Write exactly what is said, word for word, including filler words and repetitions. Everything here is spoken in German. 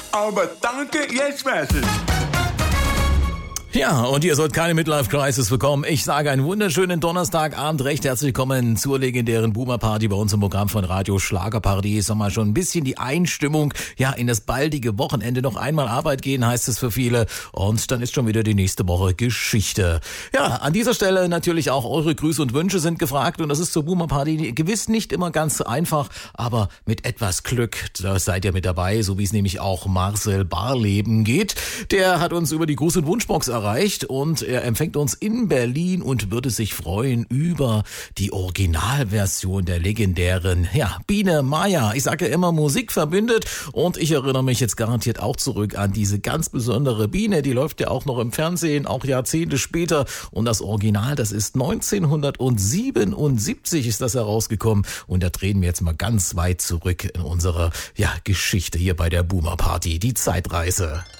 Aber danke, jetzt weiß ich. Ja, und ihr sollt keine Midlife-Crisis bekommen. Ich sage einen wunderschönen Donnerstagabend. Recht herzlich willkommen zur legendären Boomer-Party bei uns im Programm von Radio Schlagerparty. Ist nochmal schon ein bisschen die Einstimmung, ja, in das baldige Wochenende. Noch einmal Arbeit gehen, heißt es für viele. Und dann ist schon wieder die nächste Woche Geschichte. Ja, an dieser Stelle natürlich auch eure Grüße und Wünsche sind gefragt. Und das ist zur Boomer-Party gewiss nicht immer ganz einfach, aber mit etwas Glück, da seid ihr mit dabei, so wie es nämlich auch Marcel Barleben geht. Der hat uns über die Gruß- und Wunschbox erreicht und er empfängt uns in Berlin und würde sich freuen über die Originalversion der legendären, ja, Biene Maya. Ich sage ja immer, Musik verbindet und ich erinnere mich jetzt garantiert auch zurück an diese ganz besondere Biene, die läuft ja auch noch im Fernsehen, auch Jahrzehnte später und das Original, das ist neunzehnhundertsiebenundsiebzig ist das herausgekommen und da drehen wir jetzt mal ganz weit zurück in unserer, ja, Geschichte hier bei der Boomer Party, die Zeitreise.